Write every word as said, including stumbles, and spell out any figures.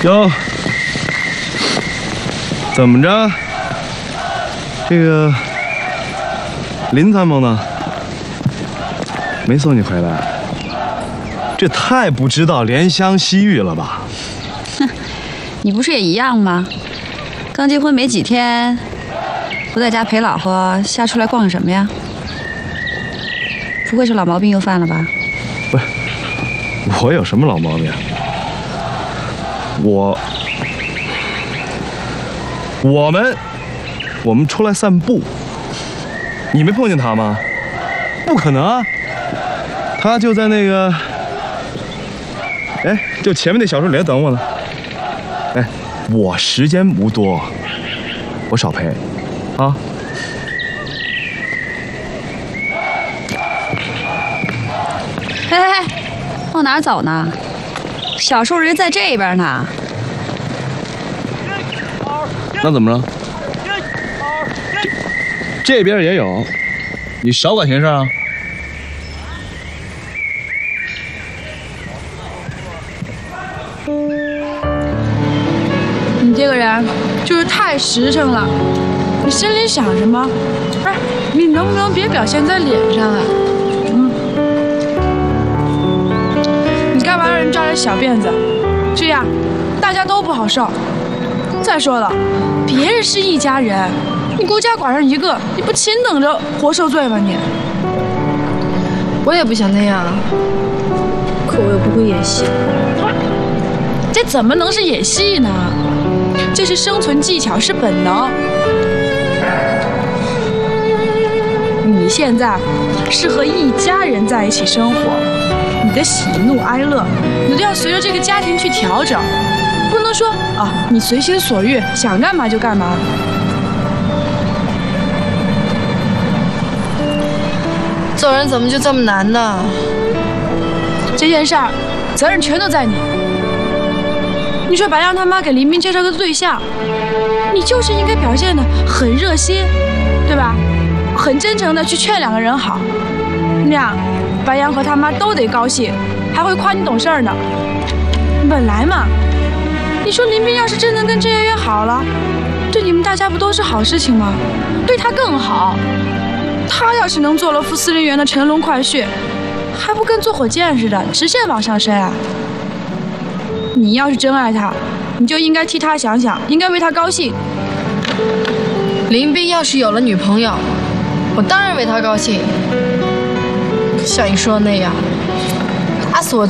哟，怎么着？这个林参谋呢？没送你回来？这太不知道怜香惜玉了吧？ 哼，你不是也一样吗？刚结婚没几天，不在家陪老婆，瞎出来逛什么呀？不会是老毛病又犯了吧？ 不是，我有什么老毛病？我，我们，我们出来散步，你没碰见他吗？不可能啊，他就在那个，哎，就前面那小树林等我呢。哎，我时间无多，我少陪，啊。 哎哎哎，往哪儿走呢？小树林在这边呢。 那怎么了？这这边也有，你少管闲事啊！ 你这个人就是太实诚了，你心里想什么？哎，你能不能别表现在脸上啊？嗯，你干嘛让人抓着小辫子？这样大家都不好受。再说了，别人是一家人，你孤家寡人一个，你不亲等着活受罪吗你？ 我也不想那样，可我又不会演戏。 这怎么能是演戏呢？这是生存技巧，是本能。你现在是和一家人在一起生活，你的喜怒哀乐，你都要随着这个家庭去调整，不能说啊，你随心所欲，想干嘛就干嘛。 做人怎么就这么难呢？ 这件事儿，责任全都在你。你说白让他妈给林斌介绍个对象，你就是应该表现得很热心，对吧？很真诚的去劝两个人好，那样白杨和他妈都得高兴，还会夸你懂事儿呢。本来嘛，你说林斌要是真能跟郑媛媛好了，对你们大家不都是好事情吗？对他更好。他要是能做了副司令员的乘龙快婿，还不跟坐火箭似的，直线往上升啊！你要是真爱他，你就应该替他想想，应该为他高兴。 林斌要是有了女朋友，我当然为他高兴。像你说的那样，打死我